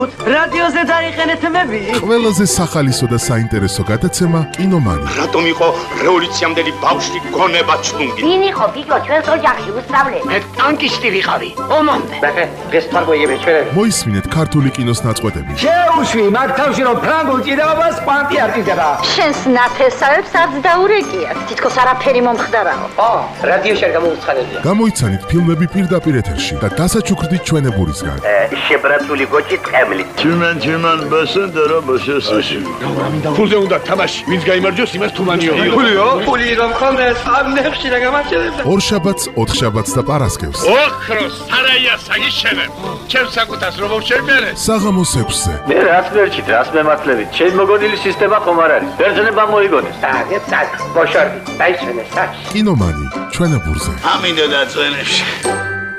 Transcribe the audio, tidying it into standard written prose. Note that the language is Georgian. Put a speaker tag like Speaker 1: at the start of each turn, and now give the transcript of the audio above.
Speaker 1: რადიოზე დაიყენეთ მები?
Speaker 2: ყველაზე სახალისო და საინტერესო გადაცემა კინომანი.
Speaker 3: რატომ იყო რევოლუციამდელი ბავშვი გონება ჩუნგი?
Speaker 4: ვინ იყო ბიჭო ჩვენს ოჯახში უსწავლე?
Speaker 1: მე ტანკისტი ვიყავი. ომამდე.
Speaker 5: დღეს თარგოიები ჩვენები.
Speaker 2: მოისმინეთ ქართული კინოს ნაწყვეტები.
Speaker 5: შეუშვი მაგ თავში რომ ფრანგულ ჭიდაობას პანტი არ ჭიდება.
Speaker 4: შენს ნათესავებს არც დაურეკიათ. თითქოს არაფერი მომხდარაო.
Speaker 5: რადიოში არ გამოუცხადებია.
Speaker 2: გამოიცანით ფილმები პირდაპირ ეთერში და დასაჩუქრდით ჩვენებურისგან.
Speaker 5: შებრაცული გოჭი ტყემლი.
Speaker 6: Тюмень, басендера, басесაში.
Speaker 3: ფულზე უნდა თამაში. ვინც გაიმარჯვოს, იმას თუმანიო.
Speaker 5: ფული რომ ხონდეს ამ ნებში რა გამაჩერებდა.
Speaker 2: ორშაბათს, ოთხშაბათს და პარასკევს.
Speaker 3: ოქროს სარაია საგიშენებ. ჩემს საკუთას რომ შევბერე.
Speaker 2: საღამოს 6-ზე.
Speaker 6: მე რაც მერჩით, რას მემართლებით. ჩემ მოგონილი სისტემა ხომ არ არის. ბერძნება მოიგონეს.
Speaker 5: საგეცად ბოშორდი დაისვენეს საჩ.
Speaker 2: კინომანი ჩვენებურზე.
Speaker 3: ამინდა დაწვენებში.